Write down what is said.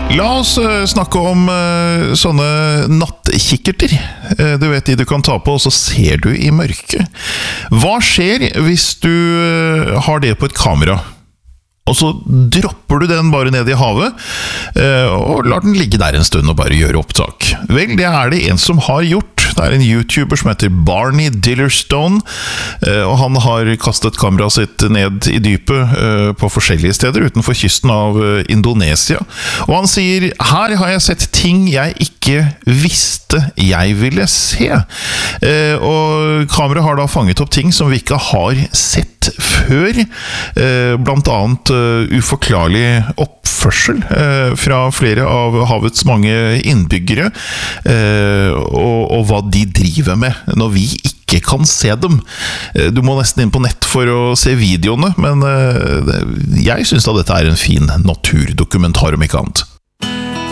La oss snakke om sånne nattkikkerter. Du vet de du kan ta på, og så ser du i mørket. Hva skjer hvis du har det på et kamera? Og så dropper du den bare ned i havet, og lar den ligge der en stund og bare gjøre opptak. Vel, det er det en som har gjort. Det er en YouTuber som heter Barney Dillerstone, og han har kastet kameraet sitt ned i dypet på forskjellige steder utenfor kysten av Indonesia. Og han sier, her har jeg sett ting jeg ikke visste jeg ville se. Og kameraet har da fanget opp ting som vi ikke har sett før, blant annet uforklarlig oppførsel fra flere av havets mange innbyggere, og hva de driver med når vi ikke kan se dem. Du må nesten inn på nett for å se videoene, men jeg synes da dette er en fin naturdokumentar om ikke annet.